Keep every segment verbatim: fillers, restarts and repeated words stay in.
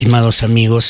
estimados amigos,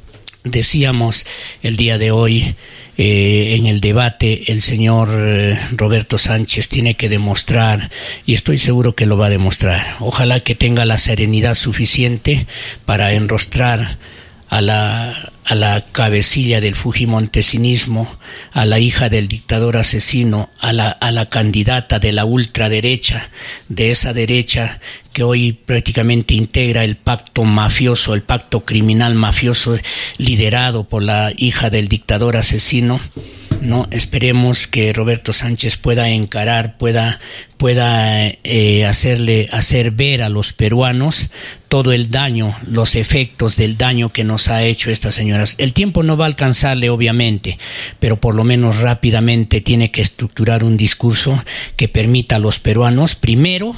decíamos el día de hoy eh, en el debate, el señor eh, Roberto Sánchez tiene que demostrar, y estoy seguro que lo va a demostrar, ojalá que tenga la serenidad suficiente para enrostrar a la, a la cabecilla del fujimontesinismo, a la hija del dictador asesino, a la, a la candidata de la ultraderecha, de esa derecha que hoy prácticamente integra el pacto mafioso, el pacto criminal mafioso liderado por la hija del dictador asesino. No, esperemos que Roberto Sánchez pueda encarar, pueda, pueda eh, hacerle, hacer ver a los peruanos todo el daño, los efectos del daño que nos ha hecho esta señora. El tiempo no va a alcanzarle, obviamente, pero por lo menos rápidamente tiene que estructurar un discurso que permita a los peruanos, primero,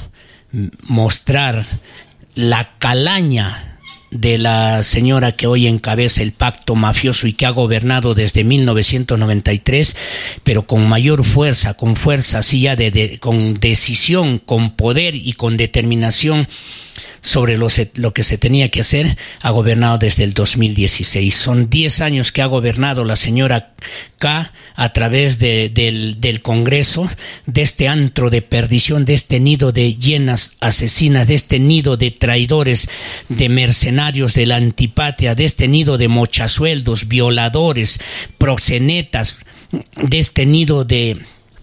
mostrar la calaña de la señora que hoy encabeza el pacto mafioso y que ha gobernado desde mil novecientos noventa y tres, pero con mayor fuerza, con fuerza, así ya de, de, con decisión, con poder y con determinación sobre lo, se, lo que se tenía que hacer, ha gobernado desde el dos mil dieciséis. Son diez años que ha gobernado la señora K a través de, del, del Congreso, de este antro de perdición, de este nido de hienas asesinas, de este nido de traidores, de mercenarios de la antipatria, de este nido de mochasueldos, violadores, proxenetas, de este nido de...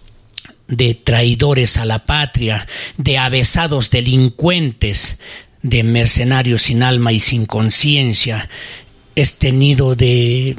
de traidores a la patria, de avesados delincuentes, de mercenarios sin alma y sin conciencia, este nido de,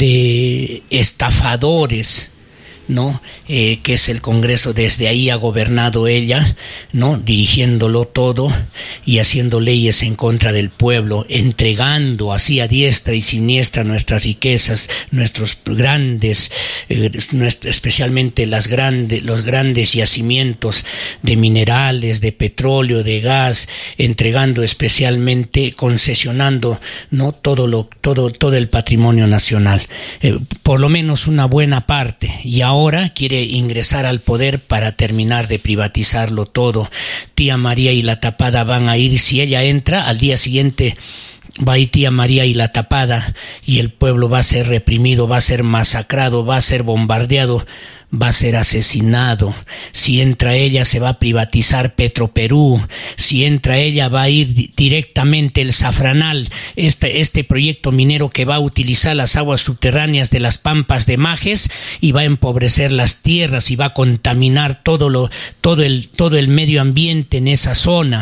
de estafadores, ¿no? Eh, que es el Congreso. Desde ahí ha gobernado ella, ¿no? Dirigiéndolo todo y haciendo leyes en contra del pueblo, entregando así a diestra y siniestra nuestras riquezas, nuestros grandes, eh, nuestro, especialmente las grandes, los grandes yacimientos de minerales, de petróleo, de gas, entregando especialmente, concesionando, ¿no? Todo lo, todo, todo el patrimonio nacional, eh, por lo menos una buena parte, y ahora Ahora quiere ingresar al poder para terminar de privatizarlo todo. Tía María y la Tapada van a ir, si ella entra, al día siguiente va a ir Tía María y la Tapada, y el pueblo va a ser reprimido, va a ser masacrado, va a ser bombardeado, va a ser asesinado. Si entra ella, se va a privatizar Petroperú. Si entra ella, va a ir directamente el Safranal, este, este proyecto minero que va a utilizar las aguas subterráneas de las pampas de Majes y va a empobrecer las tierras y va a contaminar todo lo, todo el, todo el medio ambiente en esa zona.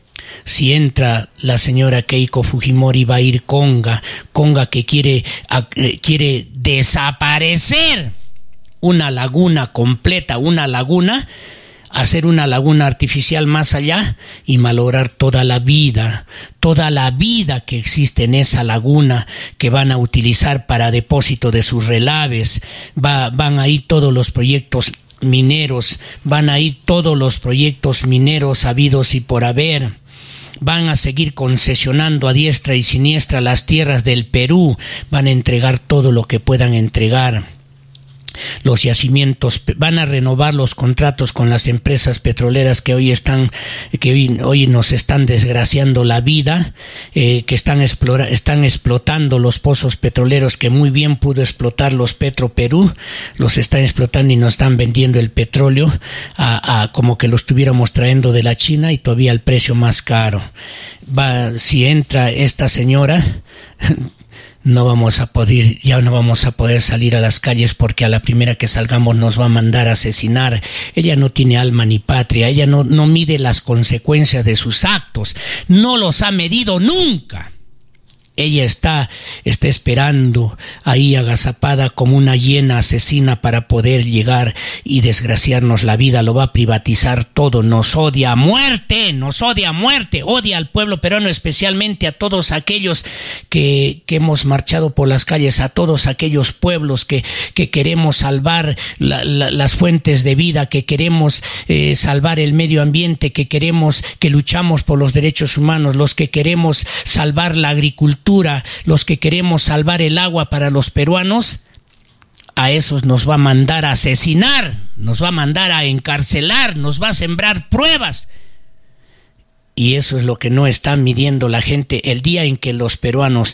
Si entra la señora Keiko Fujimori, va a ir Conga, Conga que quiere, quiere desaparecer una laguna completa, una laguna, hacer una laguna artificial más allá y malograr toda la vida, toda la vida que existe en esa laguna que van a utilizar para depósito de sus relaves. Va, van a ir todos los proyectos mineros, van a ir todos los proyectos mineros habidos y por haber. Van a seguir concesionando a diestra y siniestra las tierras del Perú, van a entregar todo lo que puedan entregar. Los yacimientos, van a renovar los contratos con las empresas petroleras que hoy están, que hoy, hoy nos están desgraciando la vida, eh, que están, explora, están explotando los pozos petroleros que muy bien pudo explotar los Petroperú, los están explotando y nos están vendiendo el petróleo a, a como que lo estuviéramos trayendo de la China y todavía al precio más caro. Va, si entra esta señora, no vamos a poder, ya no vamos a poder salir a las calles porque a la primera que salgamos nos va a mandar a asesinar. Ella no tiene alma ni patria, ella no, no mide las consecuencias de sus actos, no los ha medido nunca. Ella está, está esperando ahí agazapada como una hiena asesina para poder llegar y desgraciarnos la vida. Lo va a privatizar todo. Nos odia a muerte, nos odia a muerte. Odia al pueblo peruano, especialmente a todos aquellos que, que hemos marchado por las calles, a todos aquellos pueblos que, que queremos salvar la, la, las fuentes de vida, que queremos eh, salvar el medio ambiente, que queremos, que luchamos por los derechos humanos, los que queremos salvar la agricultura, los que queremos salvar el agua para los peruanos. A esos nos va a mandar a asesinar, nos va a mandar a encarcelar, nos va a sembrar pruebas. Y eso es lo que no está midiendo la gente. El día en que los peruanos